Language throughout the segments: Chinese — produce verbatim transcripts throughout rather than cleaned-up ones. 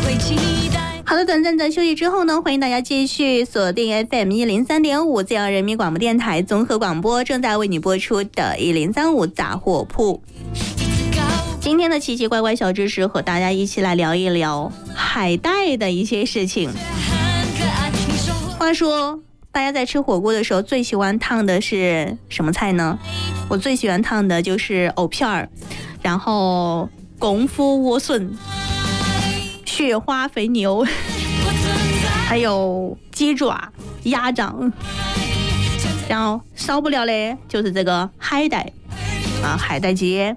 好的，短暂的休息之后呢，欢迎大家继续锁定 F M 一零三点五，浙江人民广播电台综合广播，正在为你播出的一零三五杂货铺。今天的奇奇怪怪小知识，和大家一起来聊一聊海带的一些事情。话说，大家在吃火锅的时候最喜欢烫的是什么菜呢？我最喜欢烫的就是藕片儿，然后功夫莴笋、雪花肥牛，还有鸡爪、鸭掌，然后少不了嘞就是这个海带啊，海带结。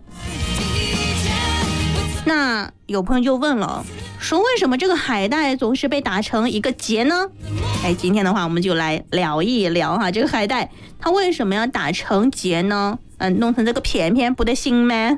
那有朋友就问了，说为什么这个海带总是被打成一个结呢？哎，今天的话我们就来聊一聊哈，这个海带它为什么要打成结呢？嗯，弄成这个片片不得行吗？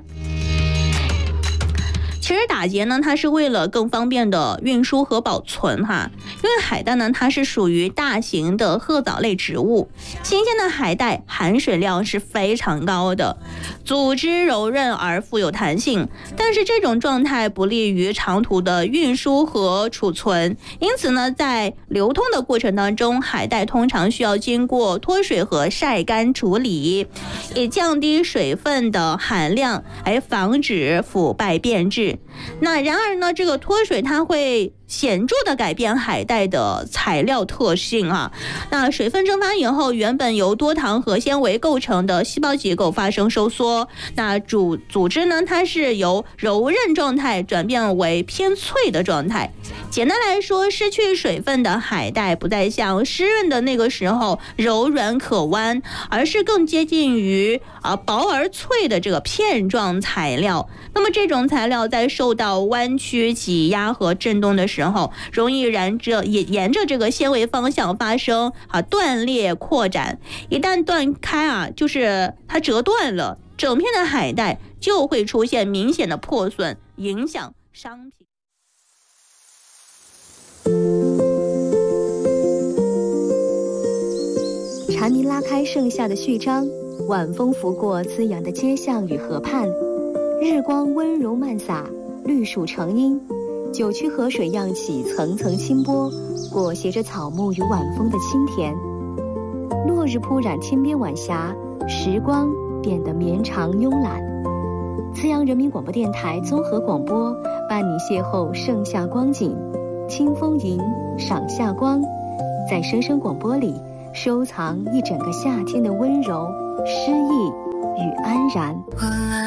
其实打结呢，它是为了更方便的运输和保存哈。因为海带呢，它是属于大型的褐藻类植物，新鲜的海带含水量是非常高的，组织柔韧而富有弹性，但是这种状态不利于长途的运输和储存，因此呢，在流通的过程当中，海带通常需要经过脱水和晒干处理，以降低水分的含量，来防止腐败变质。那然而呢，这个脱水它会显著的改变海带的材料特性啊。那水分蒸发以后，原本由多糖和纤维构成的细胞结构发生收缩，那主组织呢，它是由柔韧状态转变为偏脆的状态。简单来说，失去水分的海带不再像湿润的那个时候柔软可弯，而是更接近于啊薄而脆的这个片状材料。那么这种材料在受到弯曲、挤压和震动的时候，容易沿着也沿着这个纤维方向发生啊断裂扩展。一旦断开啊，就是它折断了，整片的海带就会出现明显的破损，影响商品。 蝉鸣拉开盛夏的序章，晚风拂过滋养的街巷与河畔，日光温柔漫洒，绿树成荫，九曲河水漾起层层清波，裹挟着草木与晚风的清甜。落日铺染天边晚霞，时光变得绵长慵懒。资阳人民广播电台综合广播伴你邂逅盛夏光景，清风吟，赏夏光，在声声广播里收藏一整个夏天的温柔、诗意与安然。